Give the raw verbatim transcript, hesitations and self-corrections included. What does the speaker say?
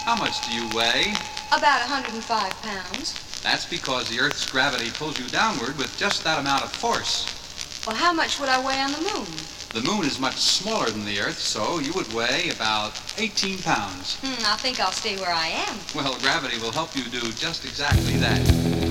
How much do you weigh? About one hundred five pounds. That's because the Earth's gravity pulls you downward with just that amount of force. Well, how much would I weigh on the moon? The moon is much smaller than the Earth, so you would weigh about eighteen pounds. Hmm, I think I'll stay where I am. Well, gravity will help you do just exactly that.